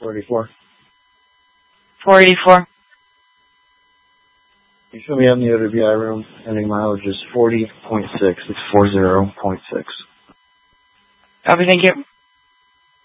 484. 484. You should be in the OWI room. Ending mileage is 40.6. It's 40.6. Copy, thank you.